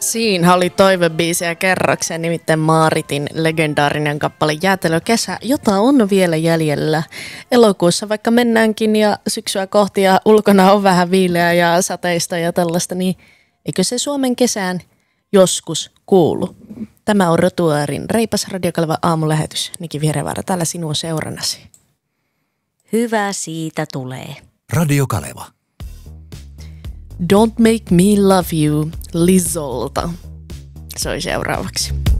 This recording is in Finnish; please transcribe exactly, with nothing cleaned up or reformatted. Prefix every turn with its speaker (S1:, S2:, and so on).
S1: Siinä oli toivebiisiä kerrakseen, nimittäin Maaritin legendaarinen kappale Jäätelökesä, jota on vielä jäljellä elokuussa, vaikka mennäänkin ja syksyä kohti ja ulkona on vähän viileää ja sateista ja tällaista, niin eikö se Suomen kesään joskus kuulu? Tämä on Rotuaarin reipas Radiokalevan aamulähetys. Niki Vierevaara täällä sinun seurannasi.
S2: Hyvä siitä tulee.
S3: Radio Kaleva.
S1: Don't Make Me Love You Lizzolta. Se oli seuraavaksi.